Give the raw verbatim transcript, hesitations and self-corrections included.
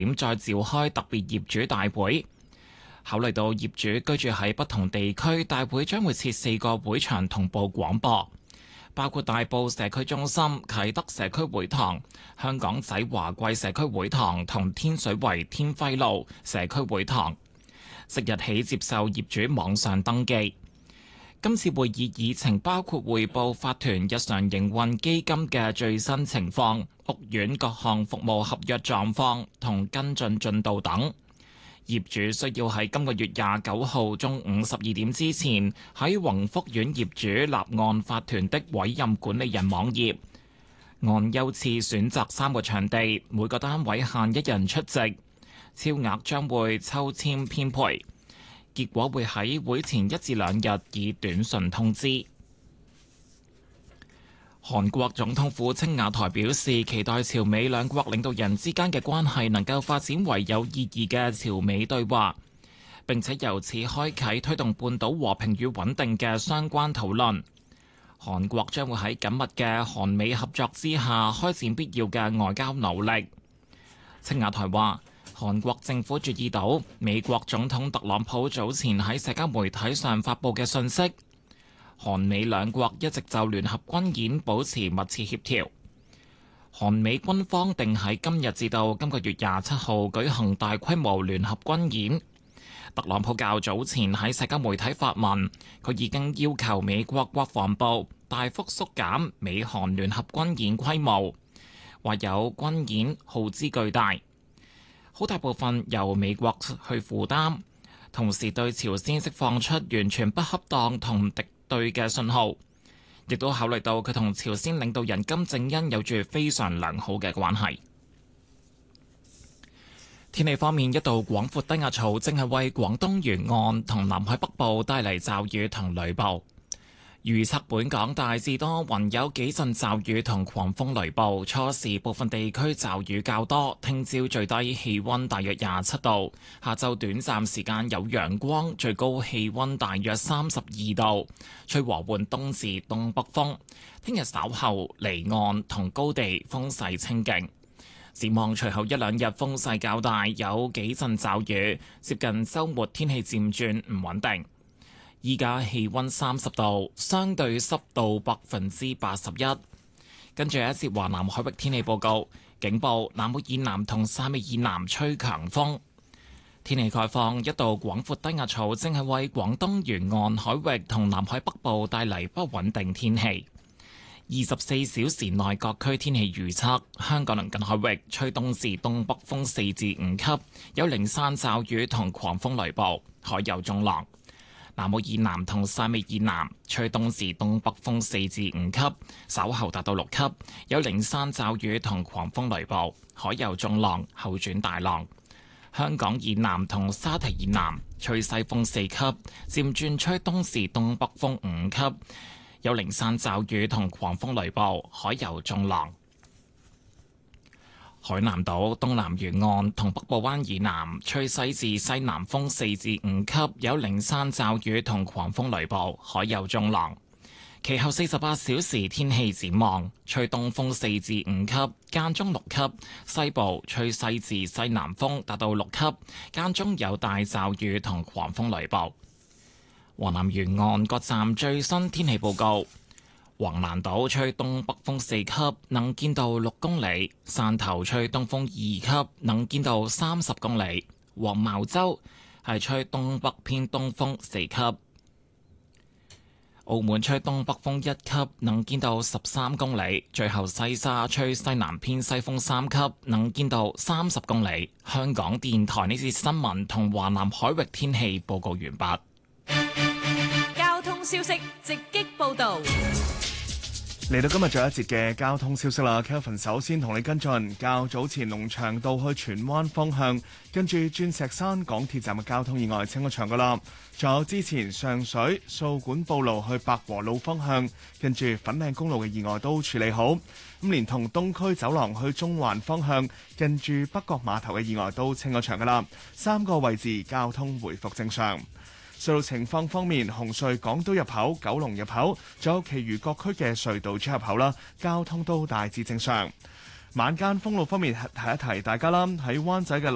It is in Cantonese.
點再召開特別業主大會。考慮到業主居住喺不同地區，大會將會設四個會場同步廣播，包括大埔社區中心、啟德社區會堂、香港仔華貴社區會堂同天水圍天輝路社區會堂。即日起接受業主網上登記。今次會議議程包括匯報法團日常營運基金嘅最新情況、屋苑各項服務合約狀況同跟進進度等。業主需要喺今個月廿九號中午十二點之前喺宏福苑業主立案法團的委任管理人網頁按優次選擇三個場地，每個單位限一人出席，超額將會抽籤編配，結果會喺會前一至兩日以短信通知。韓國總統府青瓦台表示，期待朝美兩國領導人之間嘅關係能夠發展為有意義嘅朝美對話，並且由此開啟推動半島和平與穩定嘅相關討論。韓國將會喺緊密嘅韓美合作之下開展必要嘅外交努力。青瓦台話，韓國政府注意到美國總統特朗普早前喺社交媒體上發布嘅信息，韓美兩國一直就聯合軍演保持密切協調。韓美軍方定喺今日至到今個月廿七號舉行大規模聯合軍演。特朗普較早前喺社交媒體發文，佢已經要求美國國防部大幅縮減美韓聯合軍演規模，話有軍演耗資巨大，好大部分由美國去負擔，同時對朝鮮釋放出完全不恰當同敵對嘅信號，亦都考慮到佢同朝鮮領導人金正恩有住非常良好嘅關係。天氣方面，一道廣闊低壓槽正係為廣東沿岸同南海北部帶嚟驟雨同雷暴。預測本港大致多雲，有幾陣驟雨同狂風雷暴，初時部分地區驟雨較多。聽朝最低氣溫大約廿七度，下晝短暫時間有陽光，最高氣溫大約三十二度，吹和緩東至東北風。聽日稍後離岸同高地風勢清勁。展望隨後一兩日風勢較大，有幾陣驟雨，接近週末天氣漸轉唔穩定。依家氣溫三十度，相對濕度百分之八十一。跟住一節華南海域天氣報告，警報南澳以南同汕尾以南吹強風。天氣概況，一道廣闊低壓槽正係為廣東沿岸海域同南海北部帶嚟不穩定天氣。二十四小時內各區天氣預測：香港鄰近海域吹東至東北風四至五級，有零散驟雨同狂風雷暴，海有中浪。南澳以南同汕尾以南吹東至東北風四至五級，稍後達到六級，有零散驟雨同狂風雷暴，海有中浪，後轉大浪。香港以南同沙堤以南吹西風四級，漸轉吹東至東北風五級，有零散驟雨同狂風雷暴，海有中浪。海南島東南沿岸同北部灣以南吹西至西南風四至五級，有零散驟雨同狂風雷暴，海有中浪。其後四十八小時天氣展望，吹東風四至五級，間中六級；西部吹西至西南風達到六級，間中有大驟雨同狂風雷暴。華南沿岸各站最新天氣報告。橫瀾島吹東北風四級，能見度六公里；汕頭吹東風二級，能見度三十公里；黃茅洲係吹東北偏東風四級；澳門吹東北風一級，能見度十三公里；最後西沙吹西南偏西風三級，能見度三十公里。香港電台呢節新聞同華南海域天氣報告完畢。 交通消息直擊報道。 嚟到今日最後一節嘅交通消息啦 ，Kelvin 首先同你跟進較早前龍翔道去荃灣方向，跟住鑽石山港鐵站嘅交通意外清咗場噶啦。仲有之前上水掃管埔路去百和路方向，跟住粉嶺公路嘅意外都處理好。咁連同東區走廊去中環方向，跟住北角碼頭嘅意外都清咗場噶啦，三個位置交通回復正常。隧道情況方面，紅隧港島入口、九龍入口，仲有其餘各區嘅隧道出入口啦，交通都大致正常。晚間封路方面，提一提大家啦，喺灣仔嘅